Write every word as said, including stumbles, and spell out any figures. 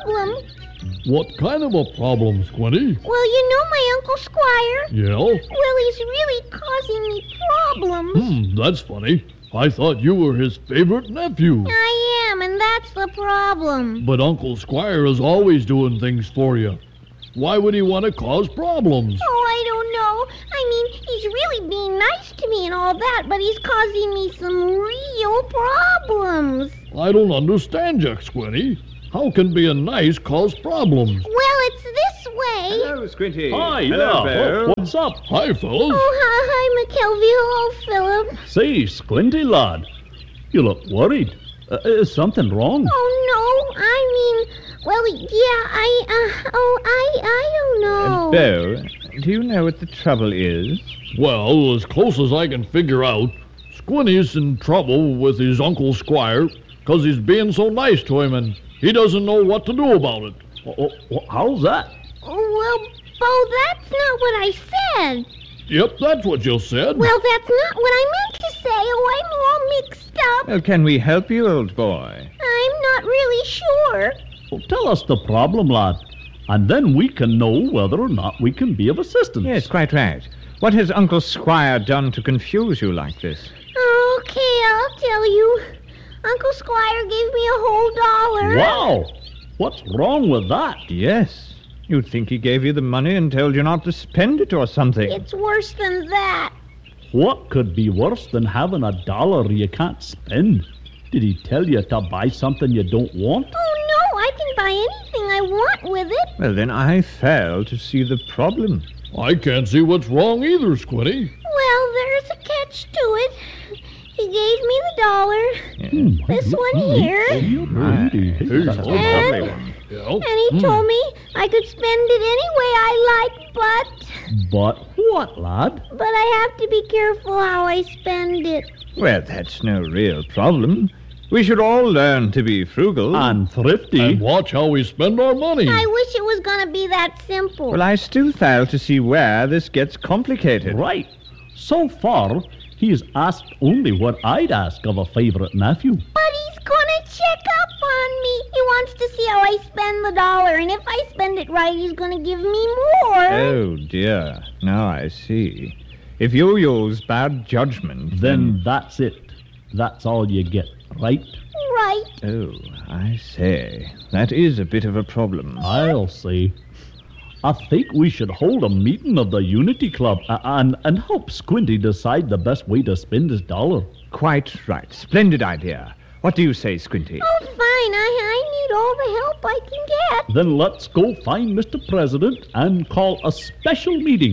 problem. What kind of a problem, Squinty? Well, you know my Uncle Squire? Yeah? Well, he's really causing me problems. Hmm, that's funny. I thought you were his favorite nephew. I am, and that's the problem. But Uncle Squire is always doing things for you. Why would he want to cause problems? Oh, I don't know. I mean, he's really being nice to me and all that, but he's causing me some real problems. I don't understand you, Squinty. How can being nice cause problems? Well, it's this way. Hello, Squinty. Hi, Hello, yeah. Bear. What- What's up? Hi, fellas. Oh, hi, hi, McKelvey. Hello, Philip. Say, Squinty lad, you look worried. Uh, is something wrong? Oh, no. I mean, well, yeah, I, uh, oh, I, I don't know. Bear, do you know what the trouble is? Well, as close as I can figure out, Squinty's in trouble with his Uncle Squire because he's being so nice to him and he doesn't know what to do about it. Oh, oh, how's that? Well, Bo, that's not what I said. Yep, that's what you said. Well, that's not what I meant to say. Oh, I'm all mixed up. Well, can we help you, old boy? I'm not really sure. Well, tell us the problem, lad, and then we can know whether or not we can be of assistance. Yes, quite right. What has Uncle Squire done to confuse you like this? Okay, I'll tell you. Uncle Squire gave me a whole dollar. Wow! What's wrong with that? Yes. You'd think he gave you the money and told you not to spend it or something. It's worse than that. What could be worse than having a dollar you can't spend? Did he tell you to buy something you don't want? Oh, no, I can buy anything I want with it. Well, then I fail to see the problem. I can't see what's wrong either, Squinty. Well, there's a catch to it. He gave me the dollar. Yeah. This one here. My. Here's That's a one. lovely one. Yeah. And he told me I could spend it any way I like, but... But what, lad? But I have to be careful how I spend it. Well, that's no real problem. We should all learn to be frugal. And thrifty. And watch how we spend our money. I wish it was going to be that simple. Well, I still fail to see where this gets complicated. Right. So far, he's asked only what I'd ask of a favorite nephew. But he's going to check up on me. He wants to see how I spend the dollar, and if I spend it right, he's going to give me more. Oh, dear. Now I see. If you use bad judgment, Then that's it. That's all you get, right? Right. Oh, I say. That is a bit of a problem. I'll say. I think we should hold a meeting of the Unity Club a- and, and help Squinty decide the best way to spend his dollar. Quite right. Splendid idea. What do you say, Squinty? Oh, fine. I, I need all the help I can get. Then let's go find Mister President and call a special meeting.